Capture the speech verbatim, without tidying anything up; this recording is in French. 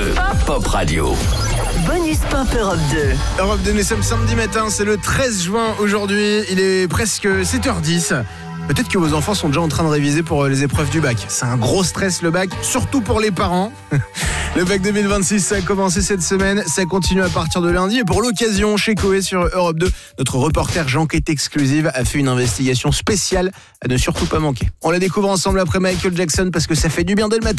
deux, Pop Radio. Bonus Pop Europe deux. Europe deux, nous sommes samedi matin, c'est le treize juin aujourd'hui, il est presque sept heures dix. Peut-être que vos enfants sont déjà en train de réviser pour les épreuves du bac. C'est un gros stress le bac, surtout pour les parents. Le bac deux mille vingt-six, ça a commencé cette semaine, ça continue à partir de lundi. Et pour l'occasion, chez Coé sur Europe deux, notre reporter Jean-Quête Exclusive a fait une investigation spéciale à ne surtout pas manquer. On la découvre ensemble après Michael Jackson parce que ça fait du bien dès le matin.